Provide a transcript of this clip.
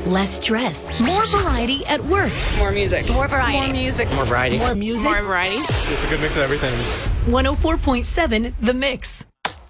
less stress, more variety at work. More music. More variety. More music. More variety. More music. More variety. It's a good mix of everything. 104.7 The Mix.